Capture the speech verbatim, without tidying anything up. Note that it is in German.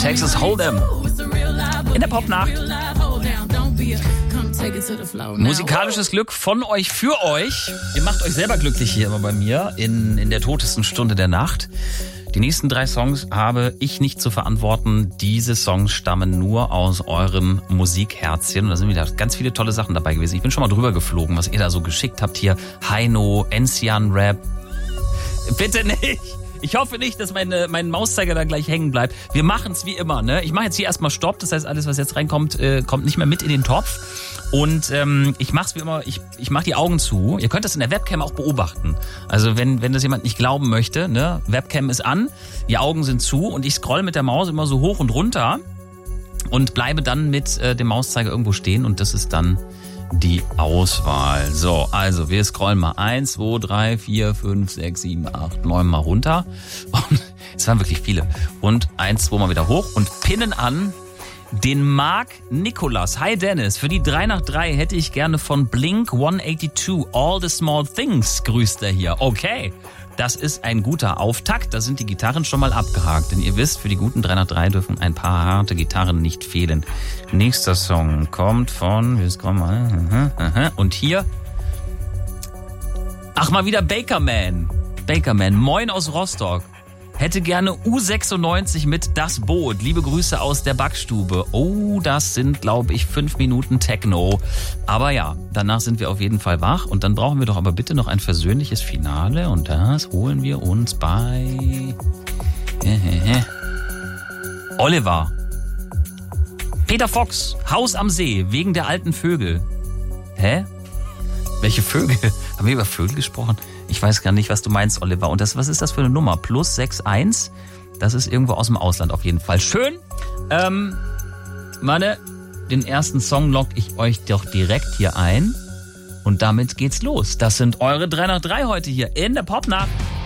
Texas Hold'em. In der Popnacht. Musikalisches Glück von euch für euch. Ihr macht euch selber glücklich hier immer bei mir in, in der totesten Stunde der Nacht. Die nächsten drei Songs habe ich nicht zu verantworten. Diese Songs stammen nur aus euren Musikherzchen. Und da sind wieder ganz viele tolle Sachen dabei gewesen. Ich bin schon mal drüber geflogen, was ihr da so geschickt habt hier. Heino, Enzian Rap. Bitte nicht. Ich hoffe nicht, dass meine, mein Mauszeiger da gleich hängen bleibt. Wir machen es wie immer, ne? Ich mache jetzt hier erstmal Stopp. Das heißt, alles, was jetzt reinkommt, äh, kommt nicht mehr mit in den Topf. Und ähm, ich mache es wie immer, ich, ich mache die Augen zu. Ihr könnt das in der Webcam auch beobachten. Also wenn, wenn das jemand nicht glauben möchte, ne? Webcam ist an, die Augen sind zu und ich scroll mit der Maus immer so hoch und runter und bleibe dann mit äh, dem Mauszeiger irgendwo stehen und das ist dann die Auswahl. So, also wir scrollen mal eins, zwei, drei, vier, fünf, sechs, sieben, acht, neun mal runter. Und es waren wirklich viele. Und eins, zwei mal wieder hoch und pinnen an den Marc Nikolas. Hi Dennis, für die drei nach drei hätte ich gerne von Blink hundertzweiundachtzig All the Small Things, grüßt er hier. Okay, das ist ein guter Auftakt. Da sind die Gitarren schon mal abgehakt. Denn ihr wisst, für die guten drei nach drei dürfen ein paar harte Gitarren nicht fehlen. Nächster Song kommt von... Wir scrollen mal. Und hier... Ach, mal wieder Bakerman. Bakerman, moin aus Rostock. Hätte gerne U sechsundneunzig mit Das Boot. Liebe Grüße aus der Backstube. Oh, das sind, glaube ich, fünf Minuten Techno. Aber ja, danach sind wir auf jeden Fall wach. Und dann brauchen wir doch aber bitte noch ein versöhnliches Finale. Und das holen wir uns bei... Oliver. Peter Fox, Haus am See, wegen der alten Vögel. Hä? Welche Vögel? Haben wir über Vögel gesprochen? Ich weiß gar nicht, was du meinst, Oliver. Und das, was ist das für eine Nummer? Plus sechs eins. Das ist irgendwo aus dem Ausland auf jeden Fall. Schön. Ähm, Manne, den ersten Song lock ich euch doch direkt hier ein. Und damit geht's los. Das sind eure drei nach drei heute hier in der Popnacht.